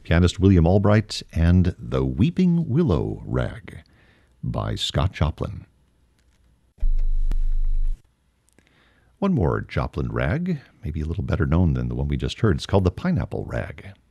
pianist William Albright, and The Weeping Willow Rag by Scott Joplin. One more Joplin rag, maybe a little better known than the one we just heard. It's called the Pineapple Rag.